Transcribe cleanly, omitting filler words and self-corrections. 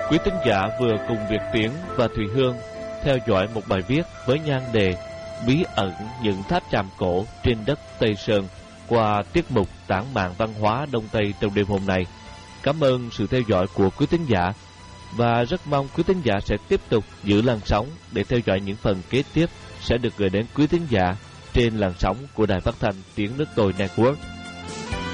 Quý thính giả vừa cùng Việt Tiến và Thùy Hương theo dõi một bài viết với nhan đề Bí ẩn những tháp chàm cổ trên đất Tây Sơn qua tiết mục Tản mạn văn hóa Đông Tây trong đêm hôm nay. Cảm ơn sự theo dõi của quý thính giả và rất mong quý thính giả sẽ tiếp tục giữ làn sóng để theo dõi những phần kế tiếp sẽ được gửi đến quý thính giả trên làn sóng của Đài Phát thanh Tiếng Nước Tôi Network.